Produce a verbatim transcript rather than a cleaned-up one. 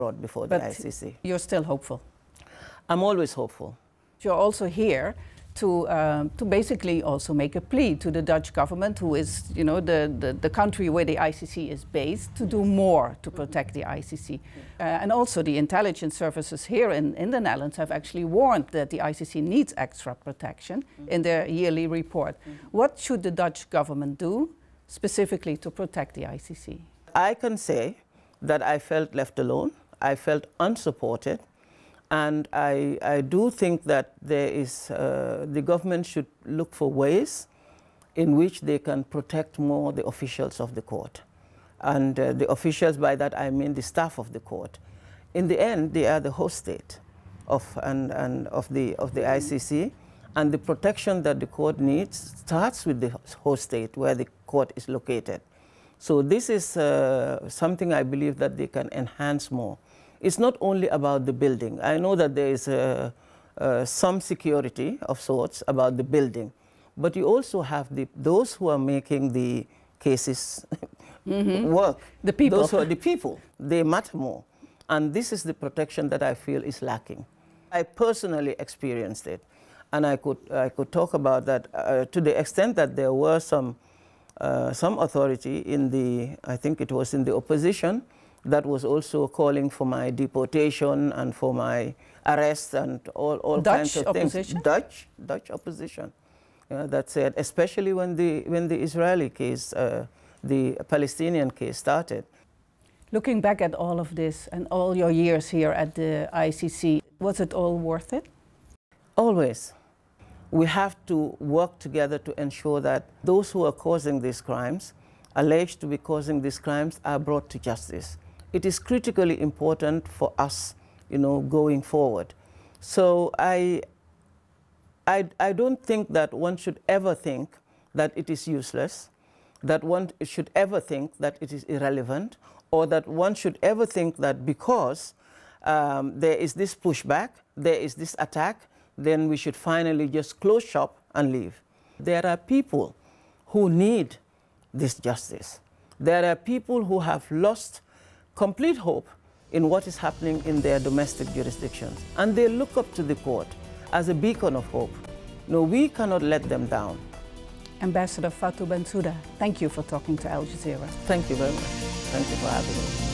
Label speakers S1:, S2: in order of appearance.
S1: brought before
S2: but
S1: the I C C.
S2: You're still hopeful?
S1: I'm always hopeful.
S2: You're also here to, um, to basically also make a plea to the Dutch government, who is, you know, the, the, the country where the I C C is based, to do more to protect the I C C. Uh, and also the intelligence services here in, in the Netherlands have actually warned that the I C C needs extra protection in their yearly report. What should the Dutch government do specifically to protect the I C C?
S1: I can say that I felt left alone, I felt unsupported, and I, I do think that there is, uh, the government should look for ways in which they can protect more the officials of the court. And uh, the officials, by that I mean the staff of the court. In the end, they are the host state of, and, and of, the, of the I C C, and the protection that the court needs starts with the host state where the court is located. So this is uh, something I believe that they can enhance more. It's not only about the building. I know that there is uh, uh, some security of sorts about the building, but you also have the, those who are making the cases mm-hmm. work.
S2: The people.
S1: Those who are the people. They matter more. And this is the protection that I feel is lacking. I personally experienced it, and I could, I could talk about that uh, to the extent that there were some, uh, some authority in the, I think it was in the opposition, that was also calling for my deportation and for my arrest and all, all
S2: Dutch
S1: kinds of
S2: opposition?
S1: things. Dutch Dutch opposition. Yeah, that said, especially when the, when the Israeli case, uh, the Palestinian case started.
S2: Looking back at all of this and all your years here at the I C C, was it all worth it?
S1: Always. We have to work together to ensure that those who are causing these crimes, alleged to be causing these crimes, are brought to justice. It is critically important for us, you know, going forward. So I, I, I don't think that one should ever think that it is useless, that one should ever think that it is irrelevant, or that one should ever think that because um, there is this pushback, there is this attack, then we should finally just close shop and leave. There are people who need this justice. There are people who have lost complete hope in what is happening in their domestic jurisdictions, and they look up to the court as a beacon of hope. No, we cannot let them down.
S2: Ambassador Fatou Bensouda, thank you for talking to Al Jazeera.
S1: Thank you very much. Thank you for having me.